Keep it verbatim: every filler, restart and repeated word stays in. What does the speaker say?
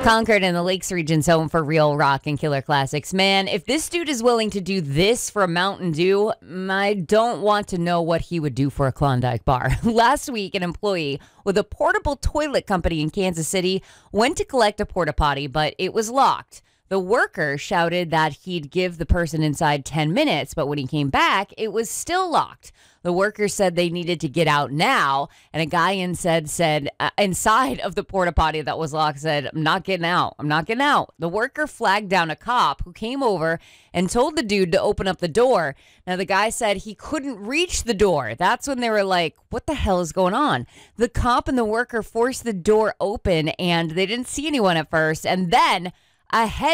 Concord and the Lakes region's home for real rock and killer classics. Man, if this dude is willing to do this for a Mountain Dew, I don't want to know what he would do for a Klondike bar. Last week, an employee with a portable toilet company in Kansas City went to collect a porta potty, but it was locked. The worker shouted that he'd give the person inside ten minutes, but when he came back, it was still locked. The worker said they needed to get out now, and a guy in said, said uh, inside of the porta potty that was locked said, I'm not getting out. I'm not getting out. The worker flagged down a cop who came over and told the dude to open up the door. Now, the guy said he couldn't reach the door. That's when they were like, what the hell is going on? The cop and the worker forced the door open, and they didn't see anyone at first, and then a head